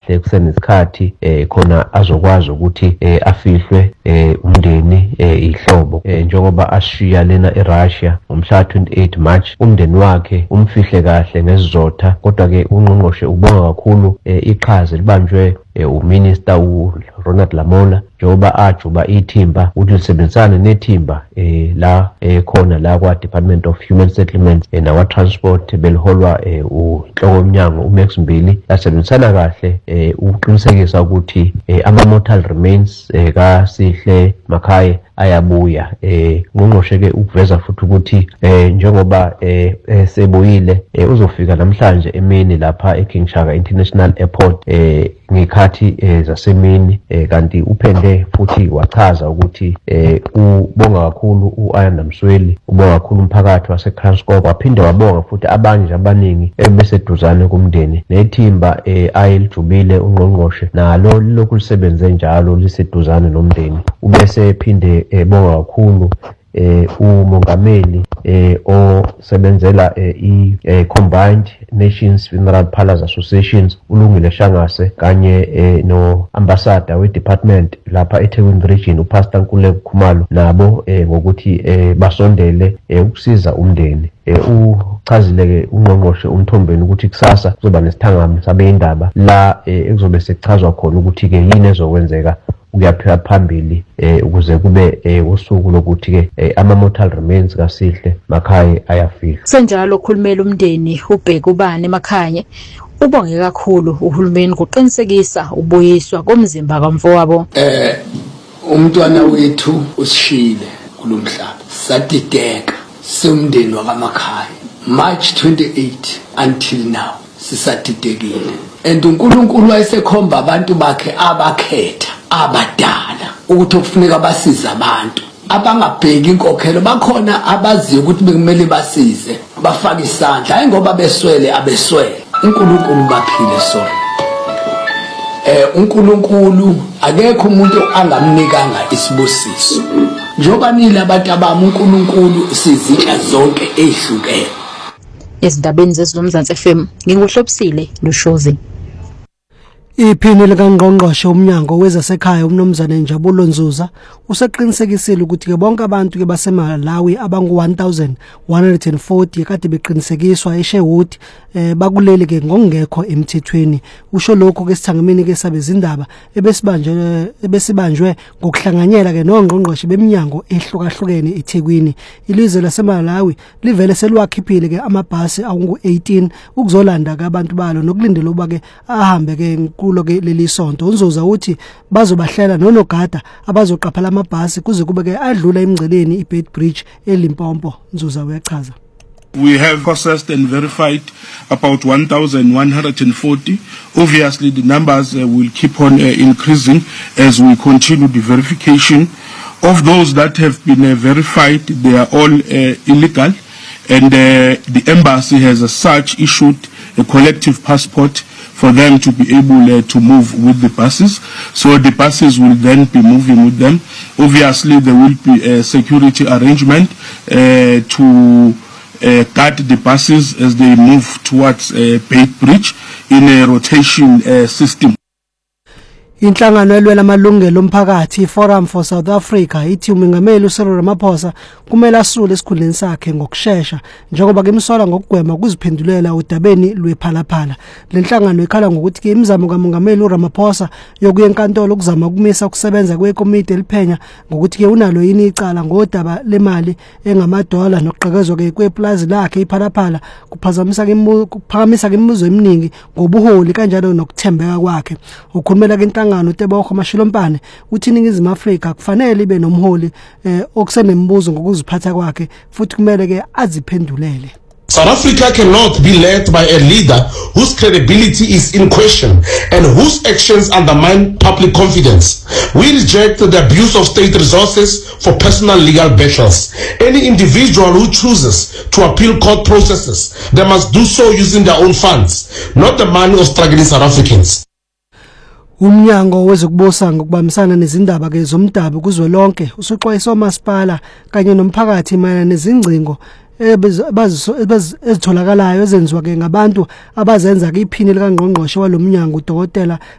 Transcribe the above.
kahle kusenesikhathi khona azokwazi ukuthi afihlwe umndeni ihlobo njengoba ashiya lena eRussia ngomhla 28 March. Umndeni wakhe umfihle kahle ngesizotha, kodwa ke ungqongqoshe ubonga kakhulu iqhaza libanjwe uMinister uRonald Lamola njengoba ajuba ithimba ukuthi lisebenzisane nethimba la khona la kwa Department of Human Settlements nawa Transport beliholwa uhloko womnyango uMax Mbili. Lasebenzisana kahle ukuqinisekisa ukuthi ama-mortal remains kaSihle Makhaya ayabuya. Ngqongqoshe ke ukuveza futhi ukuthi njengoba sebuyile uzofika namhlanje emini lapha eKing Shaka International Airport ngekhathi zasemini, kanti uphende futhi wachaza ukuthi ubonga kakhulu uAyanda Msweli, ubonga kakhulu umphakathi waseKranskop, waphinde wabonga futhi abanye abaningi beseduzane kumndeni nethimba ayelijubile ungqongqoshe nalo lokhu lisebenze njalo liseduzane nomndeni. Ubese phinde bonga kakhulu umongameli osebenzela i-Combined Nations Funeral Parlours Associations uLungile Shangase kanye no-ambassador we-department lapha eThekwini region uPastor Nkululeko Khumalo, nabo ngokuthi basondele ukusiza umndeni. Uchazile-ke ungqongqoshe uMthombeni ukuthi kusasa kuzoba nesithangami sabeyindaba la ekuzobe sekuchazwa khona ukuthi-ke yini ezokwenzeka ukuyaphila phambili ukuze kube usuku lokuthi-ke ama-mortal remains kaSihle Makhaya ayafihlwa. Senjalo ukhulumela umndeni uBhekubani Makhanye ubonge kakhulu uhulumeni kuqinisekisa ubuyiswa komzimba kamfowabo. Umntwana wethu usishile kulomhlaba, sadideka somndeni wakaMakhaya March 28 until now sisadidekile, and uNkulunkulu wayesekhomba abantu bakhe abakhetha abadala ukuthi kufuneka basize abantu abangabheki inkokhelo. Bakhona abaziyo ukuthi bekumele basize, bafake isandla, hayi ngoba beswele abeswele. uNkulunkulu baphile sona. uNkulunkulu akekho umuntu angamnikanga isibusiso. Njoba nile abantu abami uNkulunkulu sizitha zonke ezihlukene. Ezindabeni zezomzansi FM nginguhlobisile Lushozi. Iphini likaNgqongqoshe umnyango wezasekhaya uMnumzane Njabulo Nzuza useqinisekisile ukuthi ke bonke abantu ke baseMalawi abangu 1140 kade beqinisekiswa eSherwood bakuleli ke ngokungekho emthethweni. Usho lokho ke sithangamini ke sabezindaba ebesibanjwe ngokuhlanganyela ke noNgqongqoshe beminyango ehlukahlukene eThekwini. Ilizwe laseMalawi livele selwakhiphile ke amabhasi angu 18 ukuzolanda ke abantu balo nokulindela uba ke ahambe ke kulo ke leli sonto. Unzuza uthi bazobahlela nonogada abazoqaphala amabhasi kuze kube ke adlula emgceleni iBeitbridge eLimpopo. Nzuza uyachaza. We have processed and verified about 1,140. Obviously, the numbers will keep on increasing as we continue the verification. Of those that have been verified, they are all illegal, and the embassy has as such issued a collective passport for them to be able to move with the buses. So the buses will then be moving with them. Obviously, there will be a security arrangement to guard the buses as they move towards Beitbridge in a rotation system. Inhlangano elwela amalungelo omphakathi Forum for South Africa ithi umengameli uCyril Ramaphosa kumele asule esikhundleni sakhe ngokusheshsha njengoba ke imsola ngokugwema ukuziphendulela udabeni lwephalaphala. Lenhlangano ikhala ngokuthi ke imizamo kamongameli uRamaphosa yokuya enkantolo ukuzama ukumisa ukusebenza kwekomiti eliphenya ngokuthi ke unalo yini icala ngodaba lemali engamadola nokuqekezwa ke kweplazi lakhe iphalaphala kuphakamisa ke imibuzo eminingi ngobuholi kanjalo nokuthembeka kwakhe. Ukhulumela ke uTebogo Mashilompane uthi iNingizimu Afrika kufanele ibe nomholi okusenembuzo ngokuziphatha kwakhe futhi kumele ke aziphendulele. South Africa cannot be led by a leader whose credibility is in question and whose actions undermine public confidence. We reject the abuse of state resources for personal legal battles. Any individual who chooses to appeal court processes, they must do so using their own funds, not the money of struggling South Africans. Umnyango wezokubusa ngokubambisana nezindaba ke zomdabu kuzwelonke usuxwayisa omasipala kanye nomphakathi mayelana nezingcingo ezitholakalayo ezenziwa ke ngabantu abazenza ke iphini likaNgqongqoshe walomnyango uDokotela